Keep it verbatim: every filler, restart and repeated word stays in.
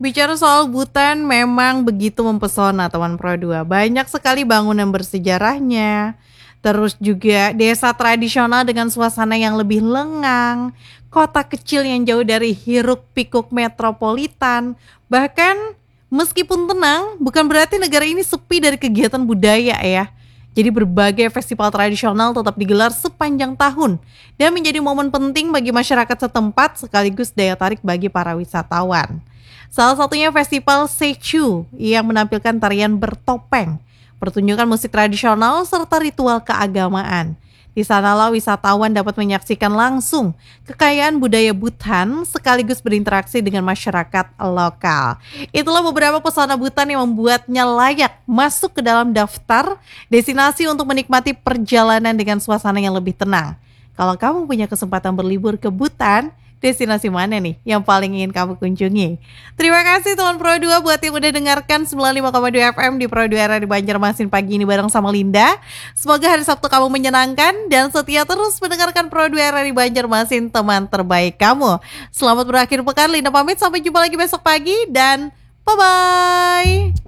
Bicara soal Butan memang begitu mempesona teman Pro dua. Banyak sekali bangunan bersejarahnya. Terus juga desa tradisional dengan suasana yang lebih lengang, kota kecil yang jauh dari hiruk pikuk metropolitan. Bahkan meskipun tenang, bukan berarti negara ini sepi dari kegiatan budaya ya. Jadi berbagai festival tradisional tetap digelar sepanjang tahun dan menjadi momen penting bagi masyarakat setempat sekaligus daya tarik bagi para wisatawan. Salah satunya festival Sechu yang menampilkan tarian bertopeng, pertunjukan musik tradisional serta ritual keagamaan. Di sanalah wisatawan dapat menyaksikan langsung kekayaan budaya Bhutan sekaligus berinteraksi dengan masyarakat lokal. Itulah beberapa pesona Bhutan yang membuatnya layak masuk ke dalam daftar destinasi untuk menikmati perjalanan dengan suasana yang lebih tenang. Kalau kamu punya kesempatan berlibur ke Bhutan, destinasi mana nih yang paling ingin kamu kunjungi? Terima kasih teman Pro dua buat yang udah dengarkan sembilan puluh lima koma dua F M di Pro dua Era di Banjarmasin pagi ini bareng sama Linda. Semoga hari Sabtu kamu menyenangkan dan setia terus mendengarkan Pro dua Era di Banjarmasin, teman terbaik kamu. Selamat berakhir pekan, Linda pamit, sampai jumpa lagi besok pagi dan bye-bye.